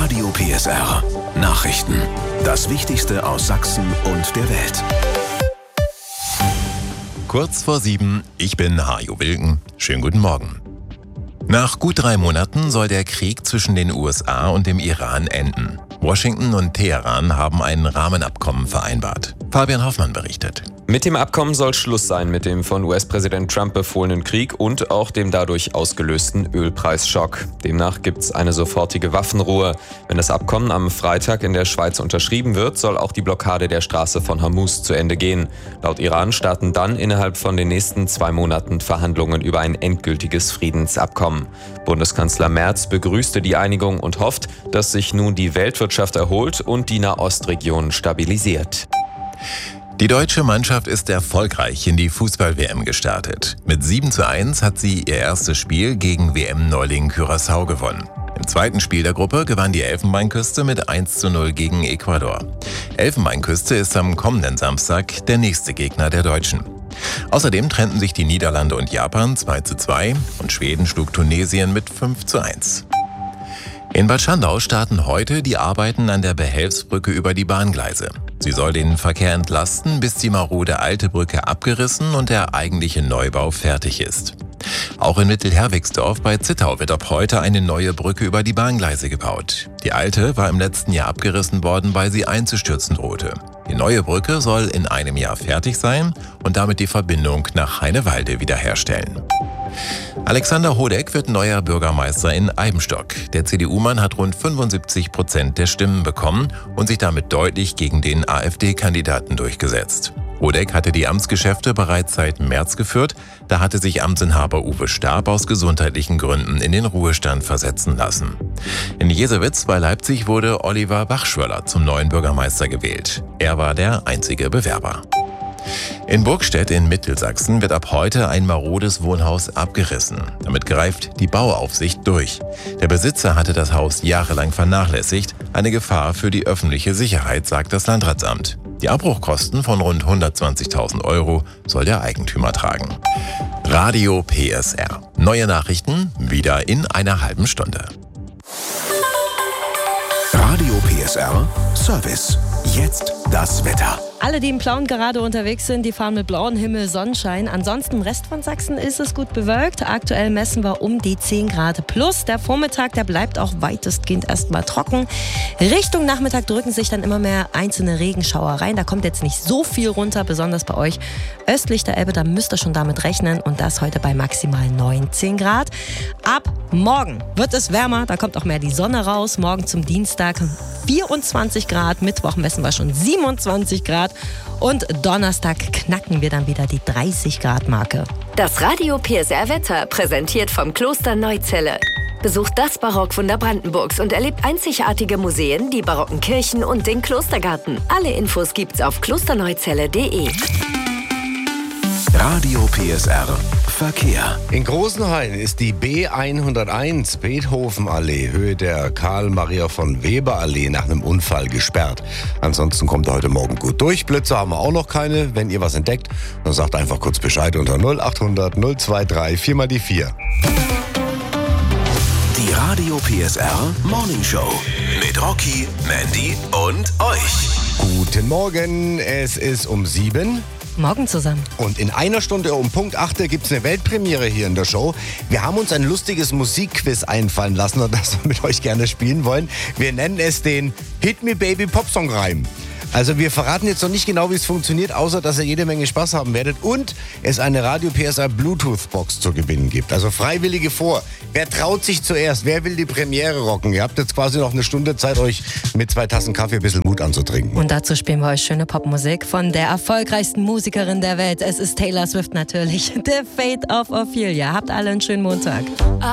Radio PSR Nachrichten. Das Wichtigste aus Sachsen und der Welt. Kurz vor 7, ich bin Hajo Wilken. Schönen guten Morgen. Nach gut 3 Monaten soll der Krieg zwischen den USA und dem Iran enden. Washington und Teheran haben ein Rahmenabkommen vereinbart. Fabian Hoffmann berichtet. Mit dem Abkommen soll Schluss sein mit dem von US-Präsident Trump befohlenen Krieg und auch dem dadurch ausgelösten Ölpreisschock. Demnach gibt es eine sofortige Waffenruhe. Wenn das Abkommen am Freitag in der Schweiz unterschrieben wird, soll auch die Blockade der Straße von Hormuz zu Ende gehen. Laut Iran starten dann innerhalb von den nächsten 2 Monaten Verhandlungen über ein endgültiges Friedensabkommen. Bundeskanzler Merz begrüßte die Einigung und hofft, dass sich nun die Weltwirtschaft erholt und die Nahostregion stabilisiert. Die deutsche Mannschaft ist erfolgreich in die Fußball-WM gestartet. Mit 7:1 hat sie ihr erstes Spiel gegen WM-Neuling Curaçao gewonnen. Im zweiten Spiel der Gruppe gewann die Elfenbeinküste mit 1:0 gegen Ecuador. Elfenbeinküste ist am kommenden Samstag der nächste Gegner der Deutschen. Außerdem trennten sich die Niederlande und Japan 2:2 und Schweden schlug Tunesien mit 5:1. In Bad Schandau starten heute die Arbeiten an der Behelfsbrücke über die Bahngleise. Sie soll den Verkehr entlasten, bis die marode alte Brücke abgerissen und der eigentliche Neubau fertig ist. Auch in Mittelherwigsdorf bei Zittau wird ab heute eine neue Brücke über die Bahngleise gebaut. Die alte war im letzten Jahr abgerissen worden, weil sie einzustürzen drohte. Die neue Brücke soll in einem Jahr fertig sein und damit die Verbindung nach Heinewalde wiederherstellen. Alexander Hodeck wird neuer Bürgermeister in Eibenstock. Der CDU-Mann hat rund 75% der Stimmen bekommen und sich damit deutlich gegen den AfD-Kandidaten durchgesetzt. Hodeck hatte die Amtsgeschäfte bereits seit März geführt. Da hatte sich Amtsinhaber Uwe Stab aus gesundheitlichen Gründen in den Ruhestand versetzen lassen. In Jesewitz bei Leipzig wurde Oliver Bachschwöller zum neuen Bürgermeister gewählt. Er war der einzige Bewerber. In Burgstedt in Mittelsachsen wird ab heute ein marodes Wohnhaus abgerissen. Damit greift die Bauaufsicht durch. Der Besitzer hatte das Haus jahrelang vernachlässigt. Eine Gefahr für die öffentliche Sicherheit, sagt das Landratsamt. Die Abbruchkosten von rund 120.000 € soll der Eigentümer tragen. Radio PSR. Neue Nachrichten wieder in einer halben Stunde. Radio PSR Service. Jetzt das Wetter. Alle, die im Plauen gerade unterwegs sind, die fahren mit blauem Himmel, Sonnenschein. Ansonsten im Rest von Sachsen ist es gut bewölkt. Aktuell messen wir um die 10 Grad plus. Der Vormittag, der bleibt auch weitestgehend erstmal trocken. Richtung Nachmittag drücken sich dann immer mehr einzelne Regenschauer rein. Da kommt jetzt nicht so viel runter, besonders bei euch östlich der Elbe. Da müsst ihr schon damit rechnen. Und das heute bei maximal 19 Grad. Ab morgen wird es wärmer. Da kommt auch mehr die Sonne raus. Morgen zum Dienstag 24 Grad. Mittwoch messen wir schon 27 Grad. Und Donnerstag knacken wir dann wieder die 30 Grad Marke. Das Radio PSR Wetter präsentiert vom Kloster Neuzelle. Besucht das Barockwunder Brandenburgs und erlebt einzigartige Museen, die barocken Kirchen und den Klostergarten. Alle Infos gibt's auf klosterneuzelle.de. Radio PSR Verkehr. In Großenhain ist die B101 Beethovenallee, Höhe der Karl-Maria-von-Weber-Allee, nach einem Unfall gesperrt. Ansonsten kommt er heute Morgen gut durch. Blitze haben wir auch noch keine. Wenn ihr was entdeckt, dann sagt einfach kurz Bescheid unter 0800 023 4 mal die 4. Die Radio PSR Morning Show mit Rocky, Mandy und euch. Guten Morgen, es ist um 7. Morgen zusammen. Und in einer Stunde um Punkt 8 gibt es eine Weltpremiere hier in der Show. Wir haben uns ein lustiges Musikquiz einfallen lassen und das mit euch gerne spielen wollen. Wir nennen es den Hit Me Baby Popsong Reim. Also wir verraten jetzt noch nicht genau, wie es funktioniert, außer dass ihr jede Menge Spaß haben werdet und es eine Radio PSR Bluetooth-Box zu gewinnen gibt. Also Freiwillige vor. Wer traut sich zuerst? Wer will die Premiere rocken? Ihr habt jetzt quasi noch eine Stunde Zeit, euch mit 2 Tassen Kaffee ein bisschen Mut anzutrinken. Und dazu spielen wir euch schöne Popmusik von der erfolgreichsten Musikerin der Welt. Es ist Taylor Swift natürlich. The Fate of Ophelia. Habt alle einen schönen Montag.